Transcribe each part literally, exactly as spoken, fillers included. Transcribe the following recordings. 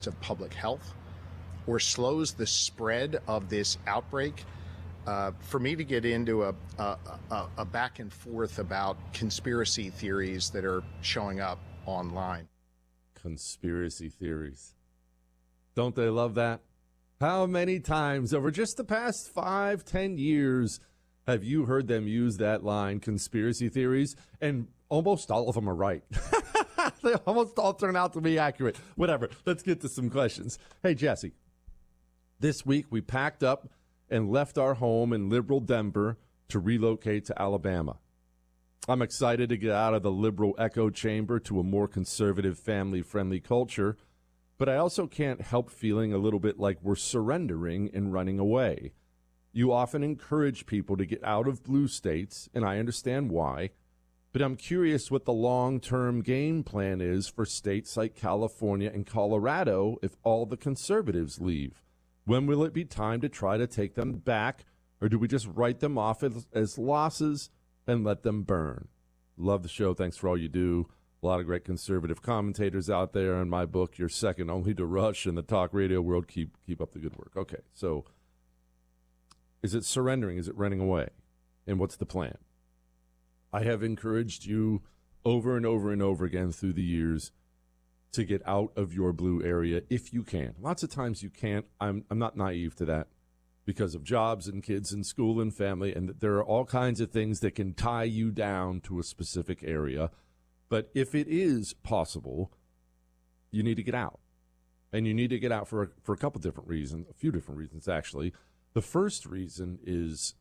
of public health or slows the spread of this outbreak, uh, for me to get into a, a, a, a back and forth about conspiracy theories that are showing up online. Conspiracy theories. Don't they love that? How many times over just the past five, ten years have you heard them use that line, conspiracy theories? And almost all of them are right. They almost all turn out to be accurate. Whatever. Let's get to some questions. Hey, Jesse. This week we packed up and left our home in liberal Denver to relocate to Alabama. I'm excited to get out of the liberal echo chamber to a more conservative, family-friendly culture, but I also can't help feeling a little bit like we're surrendering and running away. You often encourage people to get out of blue states, and I understand why, but I'm curious what the long-term game plan is for states like California and Colorado if all the conservatives leave. When will it be time to try to take them back, or do we just write them off as, as losses and let them burn? Love the show. Thanks for all you do. A lot of great conservative commentators out there. In my book, you're second only to Rush in the talk radio world. Keep keep up the good work. Okay, so is it surrendering? Is it running away? And what's the plan? I have encouraged you over and over and over again through the years to get out of your blue area if you can. Lots of times you can't. I'm I'm not naive to that because of jobs and kids and school and family, and there are all kinds of things that can tie you down to a specific area. But if it is possible, you need to get out. And you need to get out for a, for a couple different reasons, a few different reasons, actually. The first reason is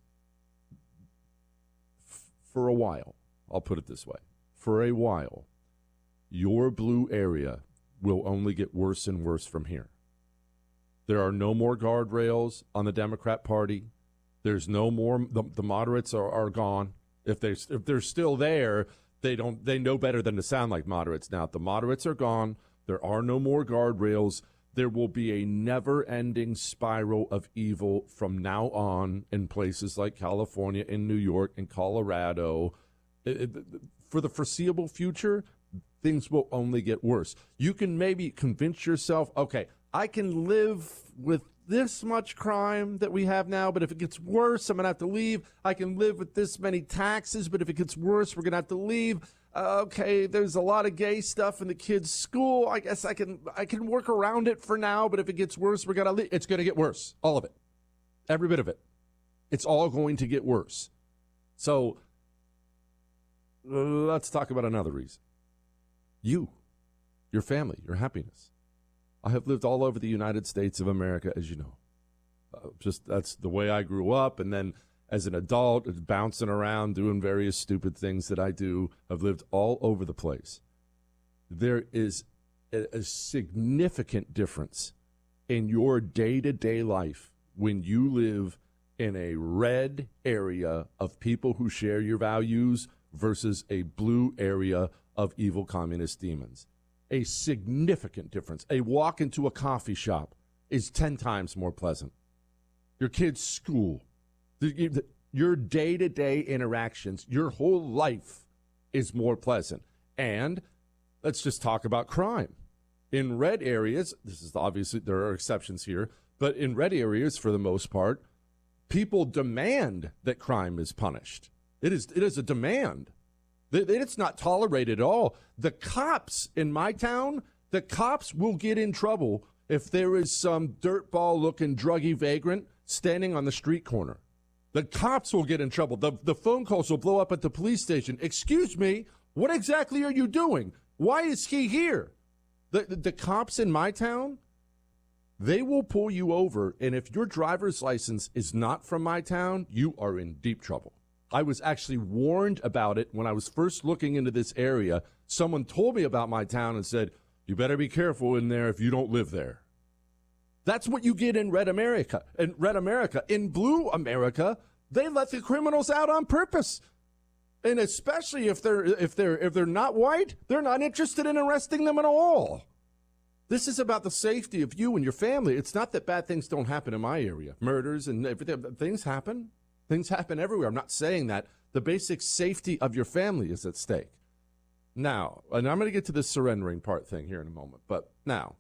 f- for a while, I'll put it this way. For a while, your blue area will only get worse and worse from here. There are no more guardrails on the Democrat Party. There's no more, the, the moderates are, are gone. If, they, if they're still there, they don't. They know better than to sound like moderates now. The moderates are gone. There are no more guardrails. There will be a never-ending spiral of evil from now on in places like California and New York and Colorado. It, it, for the foreseeable future, things will only get worse. You can maybe convince yourself, okay, I can live with this much crime that we have now, but if it gets worse, I'm going to have to leave. I can live with this many taxes, but if it gets worse, we're going to have to leave. Uh, okay, there's a lot of gay stuff in the kids' school. I guess I can I can work around it for now, but if it gets worse, we're going to leave. It's going to get worse, all of it, every bit of it. It's all going to get worse. So uh, let's talk about another reason. You, your family, your happiness. I have lived all over the United States of America, as you know. Uh, just that's the way I grew up. And then as an adult, bouncing around, doing various stupid things that I do. I've lived all over the place. There is a, a significant difference in your day-to-day life when you live in a red area of people who share your values versus a blue area of evil communist demons. A significant difference. A walk into a coffee shop is ten times more pleasant. Your kid's school, the, the, your day-to-day interactions, your whole life is more pleasant. And let's just talk about crime. In red areas, this is obviously, there are exceptions here, but in red areas, for the most part, people demand that crime is punished. It is, it is a demand. It's not tolerated at all. The cops in my town, the cops will get in trouble if there is some dirtball-looking druggy vagrant standing on the street corner. The cops will get in trouble. The, the phone calls will blow up at the police station. Excuse me, what exactly are you doing? Why is he here? The, the, the cops in my town, they will pull you over, and if your driver's license is not from my town, you are in deep trouble. I was actually warned about it when I was first looking into this area. Someone told me about my town and said, you better be careful in there if you don't live there. That's what you get in red America. In red America. In blue America, they let the criminals out on purpose. And especially if they're if they're if they're not white, they're not interested in arresting them at all. This is about the safety of you and your family. It's not that bad things don't happen in my area. Murders and everything. Things happen. Things happen everywhere. I'm not saying that. The basic safety of your family is at stake. Now, and I'm going to get to the surrendering part thing here in a moment, but now,